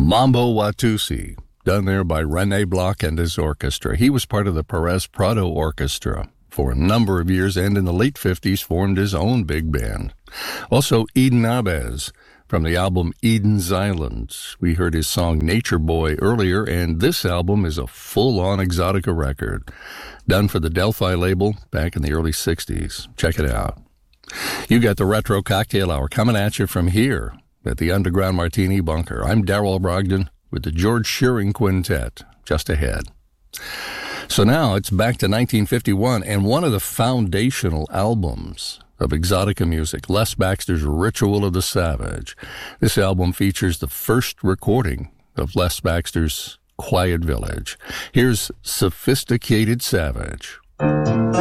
Mambo Watusi, done there by Rene Block and his orchestra. He was part of the Perez Prado Orchestra for a number of years, and in the late 50s formed his own big band. Also, Eden Abez from the album Eden's Island. We heard his song Nature Boy earlier, and this album is a full-on Exotica record, done for the Delphi label back in the early 60s. Check it out. You got the Retro Cocktail Hour coming at you from here at the Underground Martini Bunker. I'm Darrell Brogdon with the George Shearing Quintet just ahead. So now it's back to 1951 and one of the foundational albums of Exotica music, Les Baxter's Ritual of the Savage. This album features the first recording of Les Baxter's Quiet Village. Here's Sophisticated Savage.